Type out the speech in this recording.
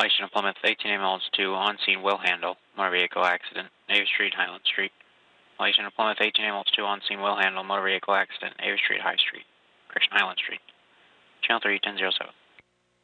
Light Channel Plymouth, 18 ambulance 2, on scene will handle, motor vehicle accident, Navy Street, Highland Street. Light Channel Plymouth, 18 ambulance 2, on scene will handle, motor vehicle accident, Navy Street, High Street, Highland Street. Channel 3, 1007.